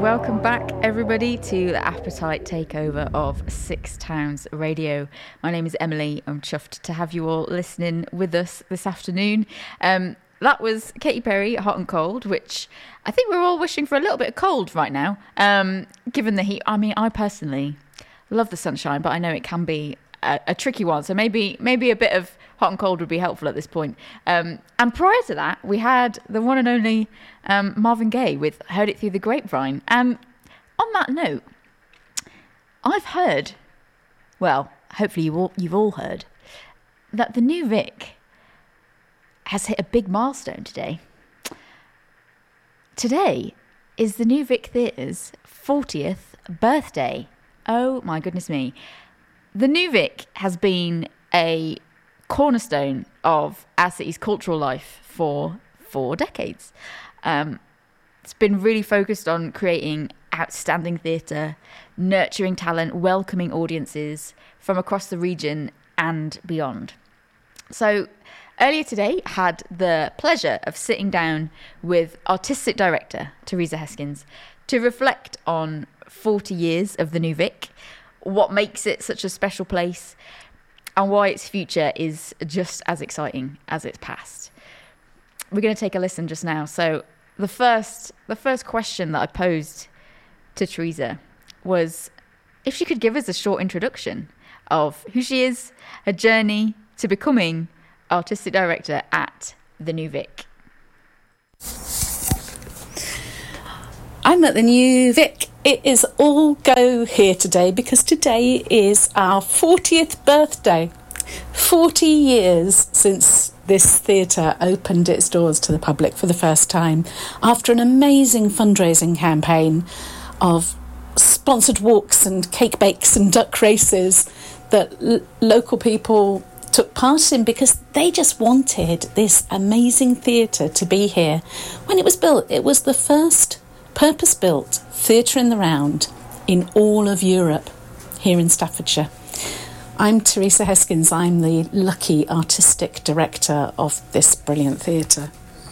Welcome back, everybody, to the Appetite takeover of Six Towns Radio. My name is Emily. I'm chuffed to have you all listening with us this afternoon. That was Katy Perry, Hot and Cold, which I think we're all wishing for a little bit of cold right now, given the heat. I mean, I personally love the sunshine, but I know it can be a tricky one. So maybe a bit of hot and cold would be helpful at this point. And prior to that, we had the one and only Marvin Gaye with Heard It Through the Grapevine. On that note, I've heard, well, hopefully you've all heard, that the new Vic has hit a big milestone today. Today is the new Vic Theatre's 40th birthday. Oh my goodness me. The new Vic has been a cornerstone of our city's cultural life for 4 decades. It's been really focused on creating outstanding theatre, nurturing talent, welcoming audiences from across the region and beyond. So earlier today, had the pleasure of sitting down with artistic director Teresa Heskins to reflect on 40 years of the new Vic, what makes it such a special place, and why its future is just as exciting as its past. We're going to take a listen just now. So the first question that I posed to Teresa was if she could give us a short introduction of who she is, her journey to becoming artistic director at the New Vic. I'm at the New Vic. It is all go here today because today is our 40th birthday. 40 years since this theatre opened its doors to the public for the first time after an amazing fundraising campaign of sponsored walks and cake bakes and duck races that local people took part in because they just wanted this amazing theatre to be here. When it was built, it was the first purpose-built theatre in the round in all of Europe here in Staffordshire. I'm Teresa Heskins. I'm the lucky artistic director of this brilliant theatre.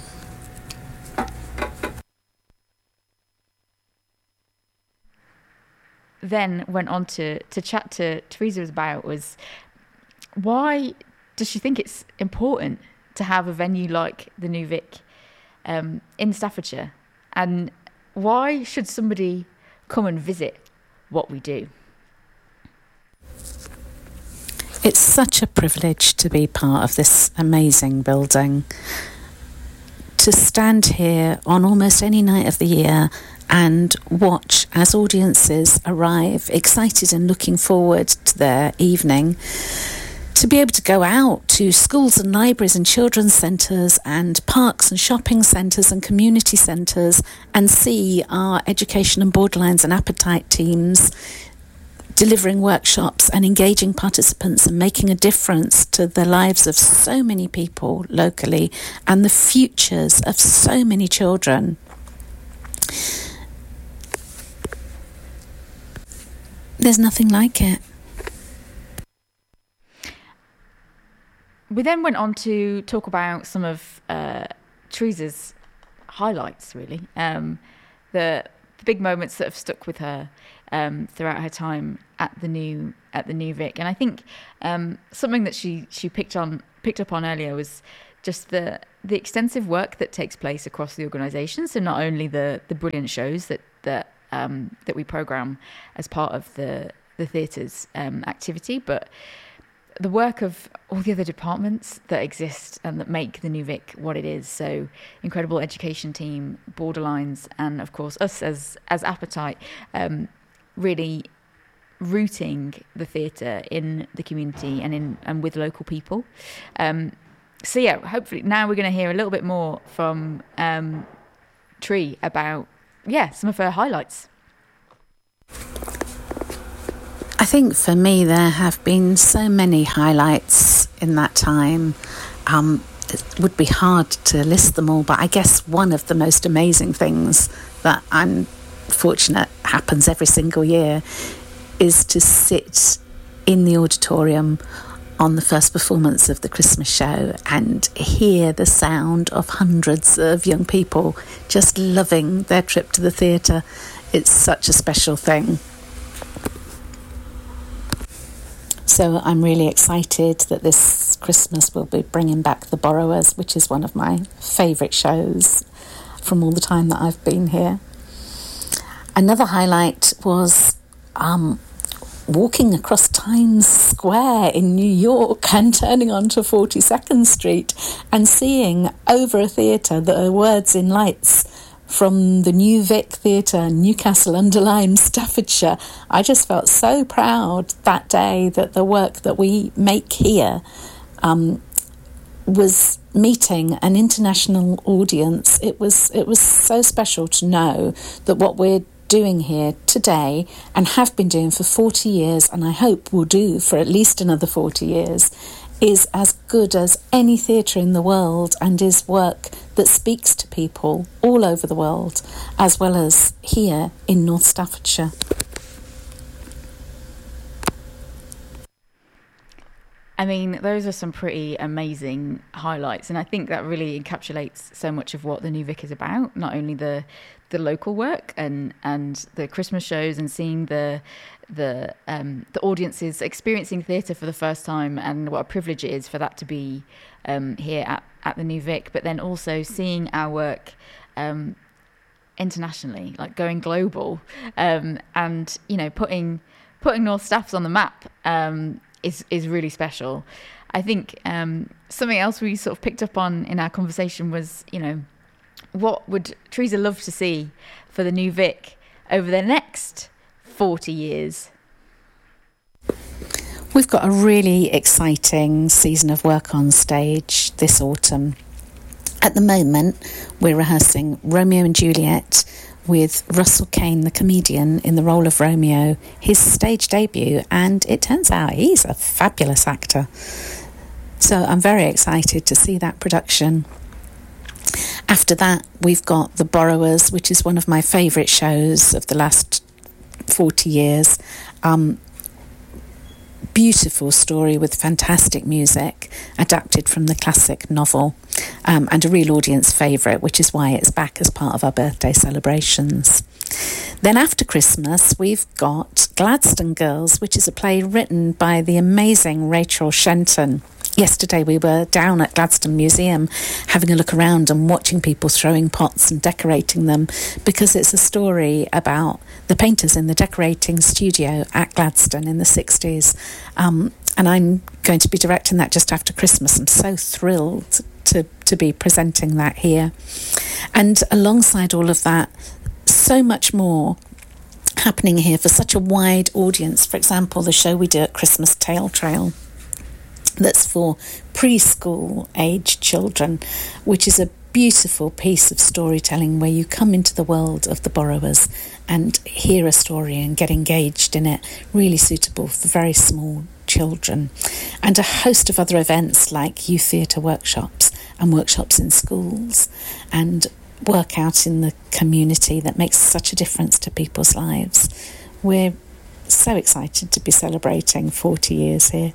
Then went on to chat to Teresa about was why does she think it's important to have a venue like the New Vic in Staffordshire, and why should somebody come and visit what we do? It's such a privilege to be part of this amazing building, to stand here on almost any night of the year and watch as audiences arrive excited and looking forward to their evening, to be able to go out to schools and libraries and children's centres and parks and shopping centres and community centres and see our education and borderlines and appetite teams delivering workshops and engaging participants and making a difference to the lives of so many people locally and the futures of so many children. There's nothing like it. We then went on to talk about some of Teresa's highlights, really. The big moments that have stuck with her throughout her time at the new Vic. And I think something that she picked up on earlier was just the extensive work that takes place across the organisation. So not only the brilliant shows that we programme as part of the theatre's activity, but the work of all the other departments that exist and that make the New Vic what it is. So incredible education team, Borderlines, and of course us as Appetite, really rooting the theatre in the community and with local people. So yeah, hopefully now we're going to hear a little bit more from Tree about some of her highlights. I think for me there have been so many highlights in that time. It would be hard to list them all, but I guess one of the most amazing things that I'm fortunate happens every single year is to sit in the auditorium on the first performance of the Christmas show and hear the sound of hundreds of young people just loving their trip to the theatre. it's such a special thing. So I'm really excited that this Christmas we'll be bringing back The Borrowers, which is one of my favourite shows from all the time that I've been here. Another highlight was walking across Times Square in New York and turning onto 42nd Street and seeing over a theatre the words in lights from the New Vic Theatre, Newcastle-under-Lyme, Staffordshire. I just felt so proud that day that the work that we make here was meeting an international audience. It was so special to know that what we're doing here today and have been doing for 40 years, and I hope will do for at least another 40 years, is as good as any theatre in the world and is work that speaks to people all over the world, as well as here in North Staffordshire. I mean, those are some pretty amazing highlights, and I think that really encapsulates so much of what the New Vic is about. Not only the local work and the Christmas shows and seeing the audiences experiencing theatre for the first time, and what a privilege it is for that to be here at the New Vic, but then also seeing our work internationally, like going global, and putting North Staffs on the map. Is really special. I think something else we sort of picked up on in our conversation was, what would Teresa love to see for the New Vic over the next 40 years? We've got a really exciting season of work on stage this autumn. At the moment, we're rehearsing Romeo and Juliet with Russell Kane, the comedian, in the role of Romeo, his stage debut, and it turns out he's a fabulous actor. So I'm very excited to see that production. After that, we've got The Borrowers, which is one of my favourite shows of the last 40 years. Beautiful story with fantastic music, adapted from the classic novel, and a real audience favourite, which is why it's back as part of our birthday celebrations. Then after Christmas, we've got Gladstone Girls, which is a play written by the amazing Rachel Shenton. Yesterday we were down at Gladstone Museum having a look around and watching people throwing pots and decorating them, because it's a story about the painters in the decorating studio at Gladstone in the 60s. And I'm going to be directing that just after Christmas. I'm so thrilled to be presenting that here. And alongside all of that, so much more happening here for such a wide audience. For example, the show we do at Christmas, Tale Trail, that's for preschool age children, which is a beautiful piece of storytelling where you come into the world of The Borrowers and hear a story and get engaged in it, really suitable for very small children. And a host of other events like youth theatre workshops and workshops in schools and work out in the community that makes such a difference to people's lives. We're so excited to be celebrating 40 years here.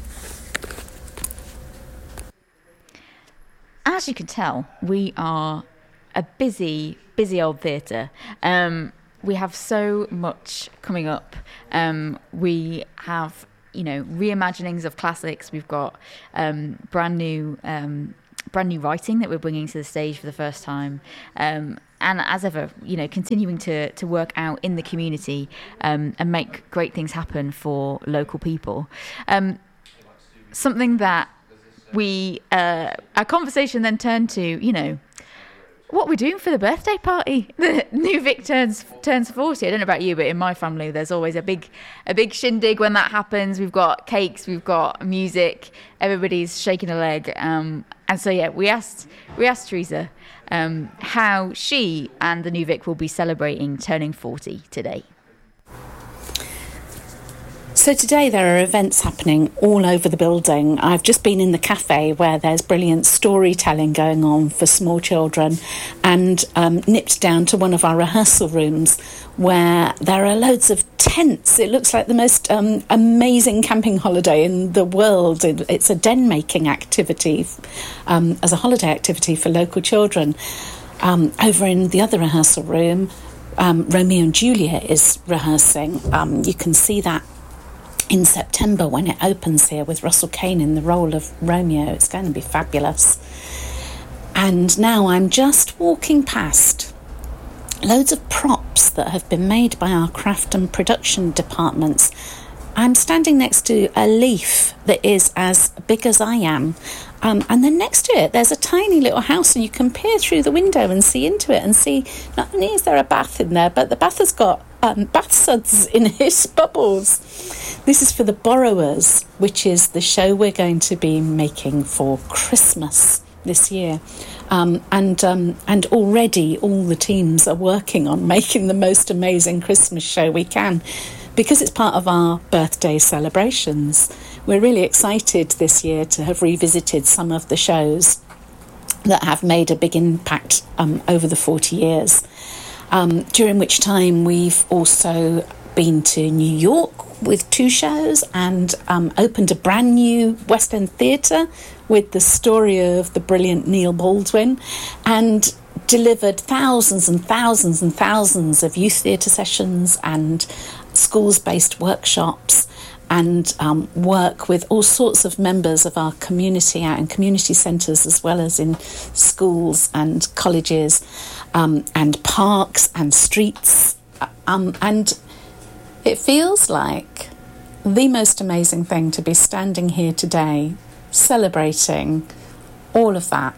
As you can tell, we are a busy old theatre. We have so much coming up. We have, reimaginings of classics. We've got brand new writing that we're bringing to the stage for the first time. And as ever, continuing to work out in the community and make great things happen for local people. Something that our conversation then turned to, what we're doing for the birthday party. The New Vic turns 40. I don't know about you, but in my family, there's always a big shindig when that happens. We've got cakes, we've got music, everybody's shaking a leg. And so, we asked Teresa how she and the New Vic will be celebrating turning 40 today. So today there are events happening all over the building. I've just been in the cafe where there's brilliant storytelling going on for small children, and nipped down to one of our rehearsal rooms where there are loads of tents. It looks like the most amazing camping holiday in the world. It's a den making activity as a holiday activity for local children. Over in the other rehearsal room, Romeo and Juliet is rehearsing. You can see that in September when it opens here with Russell Kane in the role of Romeo. It's going to be fabulous. And now I'm just walking past loads of props that have been made by our craft and production departments. I'm standing next to a leaf that is as big as I am. And then next to it, there's a tiny little house, and you can peer through the window and see into it and see not only is there a bath in there, but the bath has got bath suds in its bubbles. This is for The Borrowers, which is the show we're going to be making for Christmas this year. And already all the teams are working on making the most amazing Christmas show we can, because it's part of our birthday celebrations. We're really excited this year to have revisited some of the shows that have made a big impact over the 40 years, during which time we've also been to New York with 2 shows and opened a brand new West End theatre with the story of the brilliant Neil Baldwin, and delivered thousands and thousands and thousands of youth theatre sessions and schools-based workshops, and work with all sorts of members of our community out in community centres, as well as in schools and colleges, and parks and streets. And it feels like the most amazing thing to be standing here today, celebrating all of that.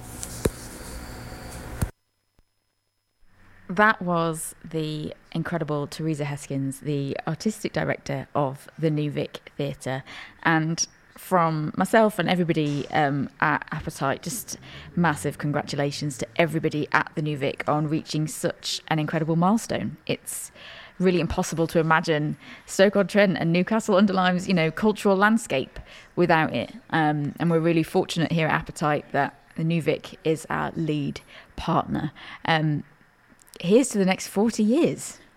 That was the incredible Teresa Heskins, the artistic director of the New Vic Theatre. And from myself and everybody at Appetite, just massive congratulations to everybody at the New Vic on reaching such an incredible milestone. It's really impossible to imagine Stoke-on-Trent and Newcastle-under-Lyme's, cultural landscape without it. And we're really fortunate here at Appetite that the New Vic is our lead partner. Here's to the next 40 years.